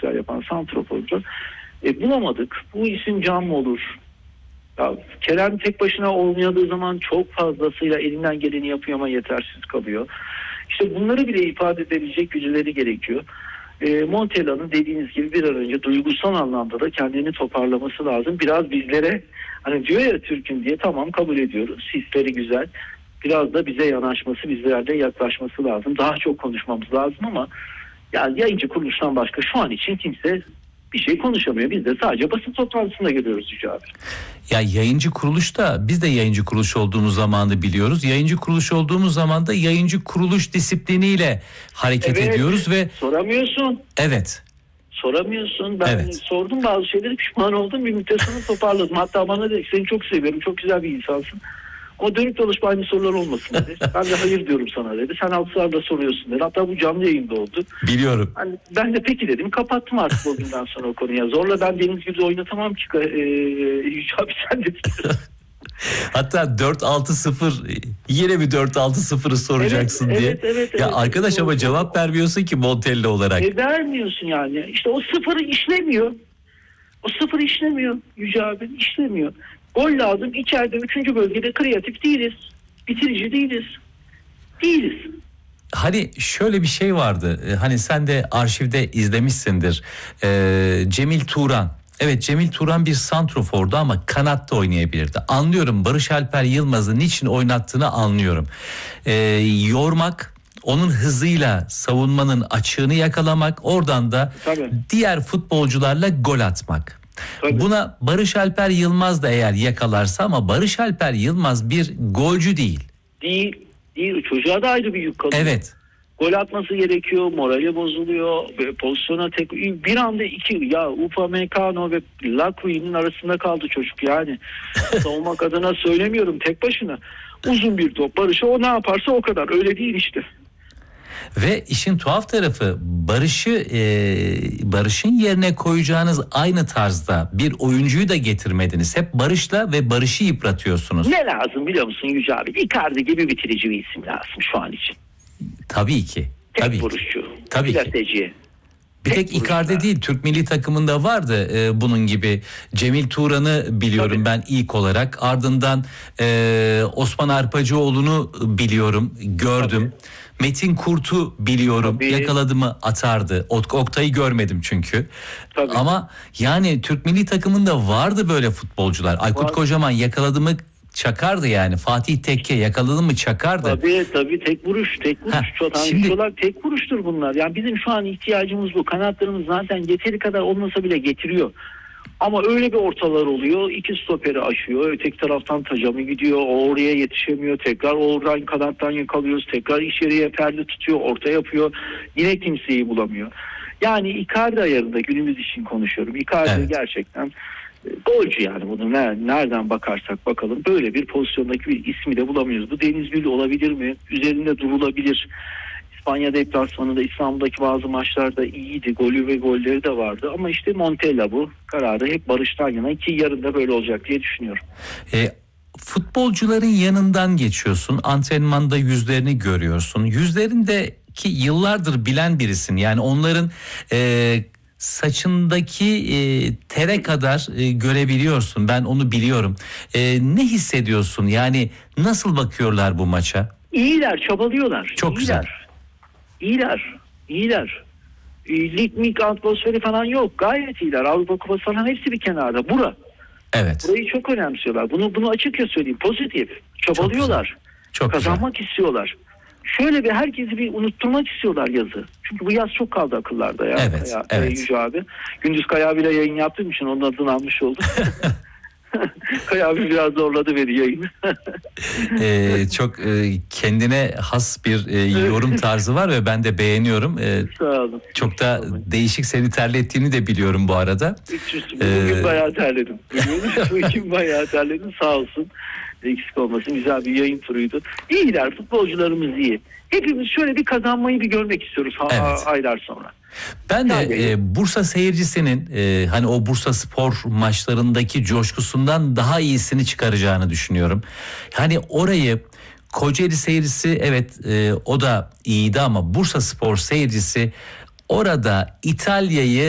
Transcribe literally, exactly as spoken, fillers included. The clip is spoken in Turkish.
işler yapan santraforcu e, bulamadık. Bu isim can mı olur? Ya, Kerem tek başına oynadığı zaman çok fazlasıyla elinden geleni yapıyor ama yetersiz kalıyor. İşte bunları bile ifade edebilecek güçleri gerekiyor. E, Montella'nın dediğiniz gibi bir an önce duygusal anlamda da kendini toparlaması lazım. Biraz bizlere hani diyor ya Türk'üm diye, tamam kabul ediyoruz. Hisleri güzel. Biraz da bize yanaşması, bizlerle yaklaşması lazım. Daha çok konuşmamız lazım ama yani yayıncı kuruluştan başka şu an için kimse bir şey konuşamıyor. Biz de sadece basın toplantısında görüyoruz Yüce abi. Ya yayıncı kuruluşta, biz de yayıncı kuruluş olduğumuz zamanı biliyoruz. Yayıncı kuruluş olduğumuz zaman da yayıncı kuruluş disipliniyle hareket evet, ediyoruz ve soramıyorsun. Evet. Soramıyorsun. Ben evet. sordum bazı şeyleri, pişman oldum. Bir müddet sonra toparladım. Hatta bana dedi seni çok seviyorum. Çok güzel bir insansın. O dönüp dolaşıp aynı sorular olmasın dedi. Ben de hayır diyorum sana dedi. Sen altı soruyorsun dedi. Hatta bu canlı yayında oldu. Biliyorum. Yani ben de peki dedim. Kapattım artık o günden sonra o konuya. Zorla ben Deniz gibi oynatamam ki. Ee, Yüce abi sen de biliyorsun. Hatta dört altı sıfır yine bir dört altı sıfırı soracaksın evet, diye. Evet, evet, ya evet, arkadaş evet, ama evet. cevap vermiyorsun ki Montella olarak. E, vermiyorsun yani. İşte o sıfırı işlemiyor. O sıfır işlemiyor Yüce abi. İşlemiyor. Gol lazım. İçeride üçüncü bölgede kreatif değiliz. Bitirici değiliz. Değiliz. Hani şöyle bir şey vardı. Hani sen de arşivde izlemişsindir. Ee, Cemil Turan. Evet, Cemil Turan bir santrofordu ama kanatta oynayabilirdi. Anlıyorum, Barış Alper Yılmaz'ı niçin oynattığını anlıyorum. Ee, yormak, onun hızıyla savunmanın açığını yakalamak, oradan da Tabii. diğer futbolcularla gol atmak. Tabii. Buna Barış Alper Yılmaz da eğer yakalarsa, ama Barış Alper Yılmaz bir golcü değil. Değil. Değil. Çocuğa da ayrı bir yük kalıyor. Evet. Gol atması gerekiyor, morali bozuluyor, pozisyona tek bir anda iki ya Upamecano ve Lacroix'in arasında kaldı çocuk yani. Savunmak adına söylemiyorum, tek başına. Uzun bir top Barış'a, o ne yaparsa o kadar, öyle değil işte. Ve işin tuhaf tarafı, Barış'ı e, Barış'ın yerine koyacağınız aynı tarzda bir oyuncuyu da getirmediniz. Hep Barış'la ve Barış'ı yıpratıyorsunuz. Ne lazım biliyor musun Yüce abi? Icardi gibi bitirici bir isim lazım şu an için. Tabii ki. Tek tabii vuruşçu. Tabii Plateci. ki. Bir tek, tek Icardi değil, Türk milli takımında vardı e, bunun gibi. Cemil Turan'ı biliyorum tabii. ben ilk olarak. Ardından e, Osman Arpacıoğlu'nu biliyorum, gördüm. Tabii. Metin Kurt'u biliyorum. Tabii. Yakaladı mı atardı. Oktay'ı görmedim çünkü. Tabii. Ama yani Türk milli takımında vardı böyle futbolcular. Aykut Var. Kocaman yakaladı mı çakardı yani. Fatih Tekke yakaladı mı çakardı. Tabii tabii tek vuruş, tek vuruş. Heh, şimdi tek vuruştur bunlar. Yani bizim şu an ihtiyacımız bu. Kanatlarımız zaten yeteri kadar olmasa bile getiriyor. Ama öyle bir ortalar oluyor. İki stoperi aşıyor. Öteki taraftan Tacamı gidiyor. O oraya yetişemiyor. Tekrar oradan kanattan yakalıyoruz. Tekrar içeriye perde tutuyor. Orta yapıyor. Yine kimseyi bulamıyor. Yani Icardi ayarında, günümüz için konuşuyorum. Icardi evet. gerçekten golcü yani, bunu nereden bakarsak bakalım böyle bir pozisyondaki bir ismi de bulamıyoruz. Bu Deniz Gül olabilir mi? Üzerinde durulabilir. İspanya deplasmanında, İstanbul'daki bazı maçlarda iyiydi. Golü ve golleri de vardı. Ama işte Montella bu kararı hep Barış'tan yana, ki yarın da böyle olacak diye düşünüyorum. E, futbolcuların yanından geçiyorsun. Antrenmanda yüzlerini görüyorsun. Yüzlerindeki yıllardır bilen birisin. Yani onların E, saçındaki e, tere kadar e, görebiliyorsun. Ben onu biliyorum. E, ne hissediyorsun? Yani nasıl bakıyorlar bu maça? İyiler, çabalıyorlar. Çok İyiler. güzel. İyiler. İyiler. E, lig mik atmosferi falan yok. Gayet iyiler. Avrupa Kupası falan hepsi bir kenarda. Bura. Evet. Burayı çok önemsiyorlar. Bunu bunu açıkça söyleyeyim. Pozitif. Çabalıyorlar. Çok güzel. Çok Kazanmak güzel. istiyorlar. Şöyle bir herkesi bir unutturmak istiyorlar yazı. Çünkü bu yaz çok kaldı akıllarda ya. Evet, Kaya, evet. Yüce abi. Gündüz Kaya abiyle yayın yaptığım için onun adını almış oldum. Kaya abi biraz zorladı beni yayını. ee, çok e, kendine has bir e, yorum tarzı var ve ben de beğeniyorum. Ee, Sağ olun. Çok da değişik, seni terlettiğini de biliyorum bu arada. Bugün ee... bayağı terledim. Bugün, bugün bayağı terledim, sağ olsun. Eksik olmasın, güzel bir yayın turuydu. İyiler, futbolcularımız iyi. Hepimiz şöyle bir kazanmayı bir görmek istiyoruz ha, evet. aylar sonra. Ben de e, Bursa seyircisinin e, hani o Bursa Spor maçlarındaki coşkusundan daha iyisini çıkaracağını düşünüyorum. Hani orayı Kocaeli seyircisi evet e, o da iyiydi ama Bursa Spor seyircisi orada İtalya'yı